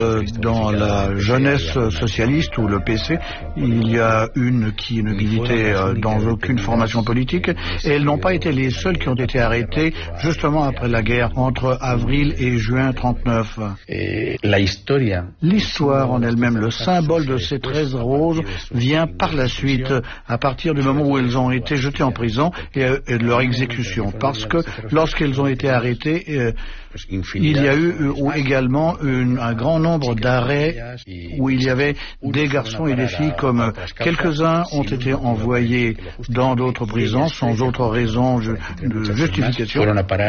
Dans la jeunesse socialiste ou le PC, il y a une qui ne militait dans aucune formation politique et elles n'ont pas été les seules qui ont été arrêtées justement après la guerre entre avril et juin 39. L'histoire en elle-même, le symbole de ces 13 roses vient par la suite à partir du moment où elles ont été jetées en prison et de leur exécution, parce que lorsqu'elles ont été arrêtées, il y a eu également un grand nombre d'arrêts où il y avait des garçons et des filles, comme quelques-uns ont été envoyés dans d'autres prisons sans autre raison de justification.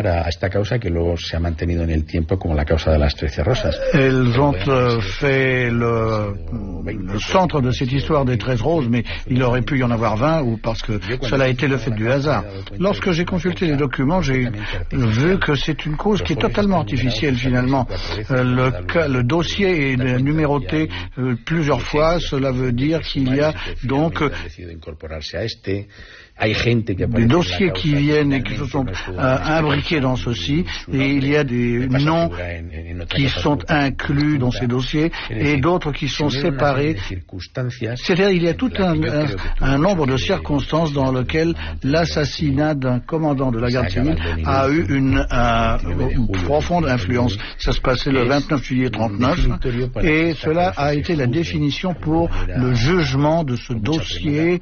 Elles ont fait le centre de cette histoire des 13 roses, mais il aurait pu y en avoir 20 ou parce que cela a été le fait du hasard. Lorsque j'ai consulté les documents, j'ai vu que c'est une cause qui est totalement artificielle finalement. Le dossier est numéroté plusieurs fois, cela veut dire qu'il y a donc des dossiers qui viennent et qui se sont imbriqués dans ceci, et il y a des noms qui sont inclus dans ces dossiers et d'autres qui sont séparés. C'est-à-dire il y a tout un nombre de circonstances dans lesquelles l'assassinat d'un commandant de la garde civile a eu une profonde influence. Ça se passait le 29 juillet 39 et cela a été la définition pour le jugement de ce dossier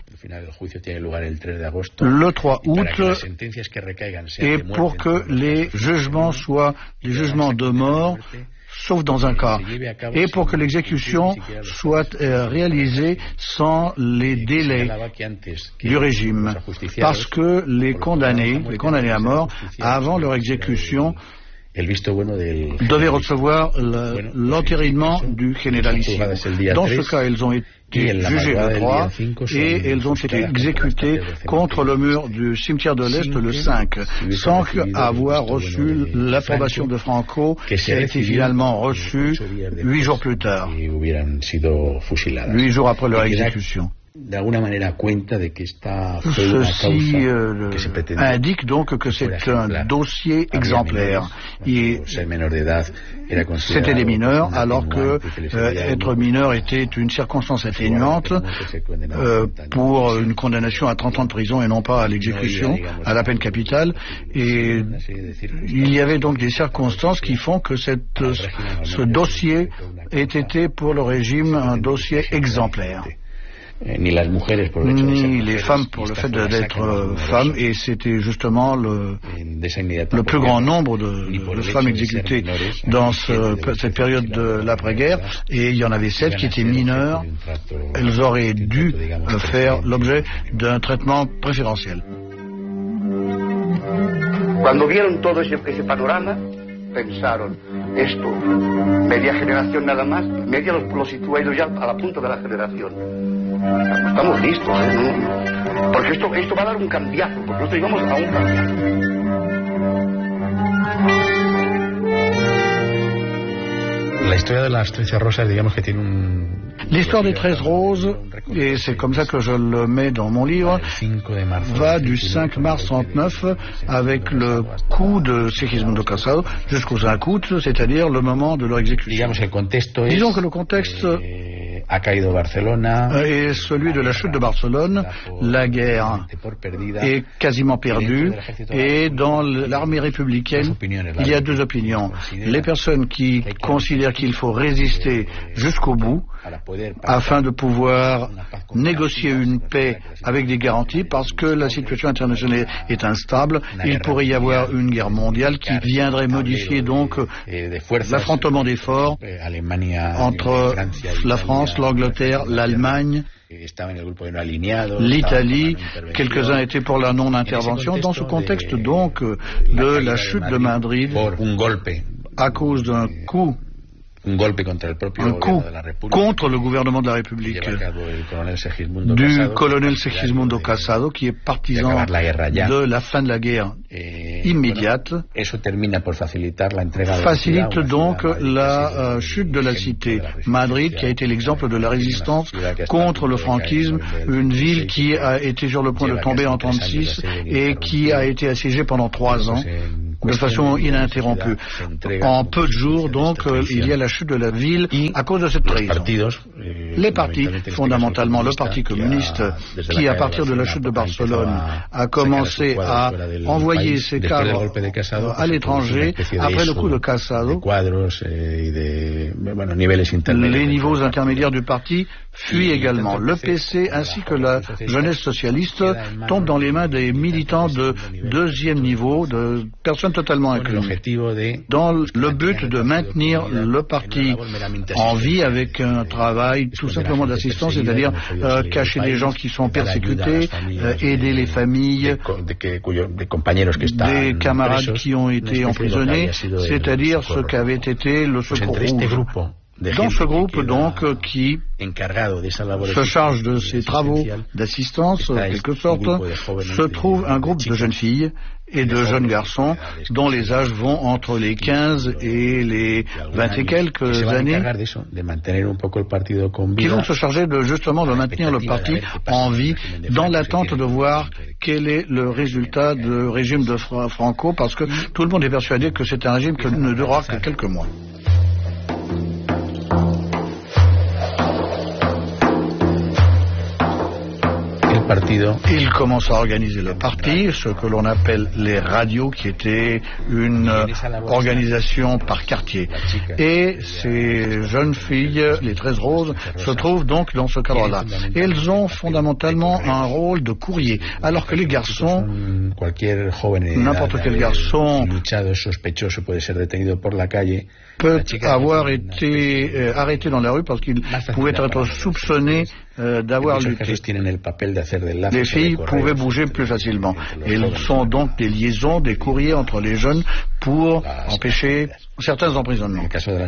le 3 août, et pour que les jugements soient des jugements de mort, sauf dans un cas, et pour que l'exécution soit réalisée sans les délais du régime, parce que les condamnés à mort, avant leur exécution, devaient recevoir l'entérinement du généralissimo. Dans ce cas, elles ont été jugées le 3 et elles ont été exécutées contre le mur du cimetière de l'Est le 5, sans avoir reçu l'approbation de Franco, qui a été finalement reçue 8 jours plus tard, 8 jours après leur exécution. Ceci indique donc que c'est un dossier exemplaire. C'était des mineurs, alors que être mineur était une circonstance atténuante pour une condamnation à 30 ans de prison et non pas à l'exécution, à la peine capitale. Et il y avait donc des circonstances qui font que ce dossier ait été pour le régime un dossier exemplaire. Ni les femmes pour le fait d'être femmes, et c'était justement le plus grand nombre de femmes exécutées dans cette période de l'après-guerre, et il y en avait 7 qui étaient mineures. Elles auraient dû faire l'objet d'un traitement préférentiel. Cuando vieron todo ese panorama, pensaron, esto, media generación nada más, media lo sitúa ya a la punta de la generación. Estamos listos, porque esto va a dar un cambiazo, porque nosotros íbamos a un cambiazo. La historia de las 13 rosas, digamos que tiene L'histoire des 13 roses, et c'est comme ça que je le mets dans mon livre, va du 5 mars 39 avec le coup de Segismundo Casado jusqu'au 5 août, c'est-à-dire le moment de leur exécution. Disons que le contexte est celui de la chute de Barcelone. La guerre est quasiment perdue, et dans l'armée républicaine, il y a deux opinions. Les personnes qui considèrent qu'il faut résister jusqu'au bout afin de pouvoir négocier une paix avec des garanties, parce que la situation internationale est instable. Il pourrait y avoir une guerre mondiale qui viendrait modifier donc l'affrontement des forces entre la France, l'Angleterre, l'Allemagne, l'Italie. Quelques-uns étaient pour la non-intervention. Dans ce contexte donc de la chute de Madrid, à cause d'un coup contre le gouvernement de la République du colonel Segismundo Casado, qui est partisan de la fin de la guerre immédiate, facilite donc la chute de la cité. Madrid, qui a été l'exemple de la résistance contre le franquisme, une ville qui a été sur le point de tomber en 1936 et qui a été assiégée pendant 3 ans. de façon ininterrompue. En peu de jours, donc, il y a la chute de la ville à cause de cette trahison. Les partis, fondamentalement le Parti communiste, qui à partir de la chute de Barcelone a commencé à envoyer ses cadres à l'étranger après le coup de Casado, les niveaux intermédiaires du parti fuient également. Le PC ainsi que la jeunesse socialiste tombent dans les mains des militants de deuxième niveau, de personnes totalement incluses, dans le but de maintenir le parti en vie avec un travail tout simplement d'assistance, c'est-à-dire cacher les gens qui sont persécutés, aider les familles des camarades qui ont été emprisonnés, c'est-à-dire ce qu'avait été le Secours Rouge. Dans ce groupe, donc, qui se charge de ces travaux d'assistance, en quelque sorte, se trouve un groupe de jeunes filles et de jeunes garçons dont les âges vont entre les 15 et les 20 et quelques années, qui vont se charger justement de maintenir le parti en vie dans l'attente de voir quel est le résultat du régime de Franco, parce que tout le monde est persuadé que c'est un régime qui ne durera que quelques mois. Il commence à organiser le parti, ce que l'on appelle les radios, qui était une organisation par quartier. Et ces jeunes filles, les 13 roses, se trouvent donc dans ce cadre-là. Et elles ont fondamentalement un rôle de courrier, alors que les garçons, n'importe quel garçon peut avoir été arrêté dans la rue parce qu'il pouvait être soupçonné d'avoir lutté. Les filles pouvaient bouger plus facilement. Elles sont donc des liaisons, des courriers entre les jeunes pour empêcher certains emprisonnements.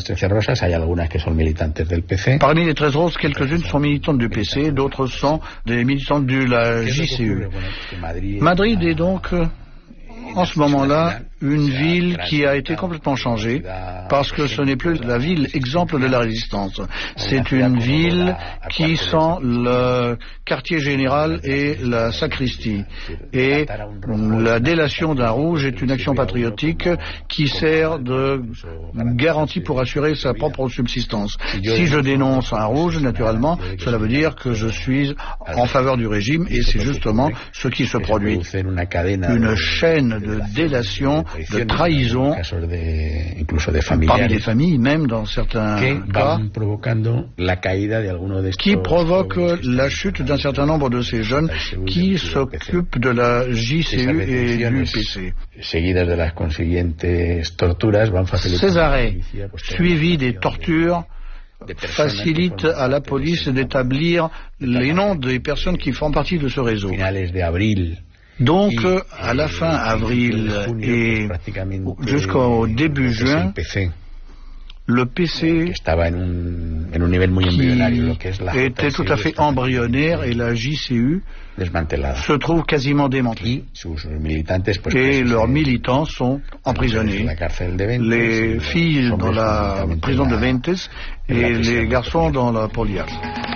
Parmi les 13 roses, quelques-unes sont militantes du PC, d'autres sont des militantes de la JCU. Madrid est donc en ce moment-là une ville qui a été complètement changée parce que ce n'est plus la ville exemple de la résistance. C'est une ville qui sent le quartier général et la sacristie. Et la délation d'un rouge est une action patriotique qui sert de garantie pour assurer sa propre subsistance. Si je dénonce un rouge, naturellement, cela veut dire que je suis en faveur du régime et c'est justement ce qui se produit. Une chaîne de délation, de trahison, parmi les familles, même dans certains cas, qui provoque la chute d'un certain nombre de ces jeunes qui s'occupent de la JCU et du PC. Ces arrêts, suivis des tortures, facilitent à la police d'établir les noms des personnes qui font partie de ce réseau. Donc, à la fin avril et jusqu'au début juin, le PC, qui était tout à fait embryonnaire, et la JCU se trouve quasiment démantelée. Et leurs militants sont emprisonnés. Les filles dans la prison de Ventes et les garçons dans la Polias.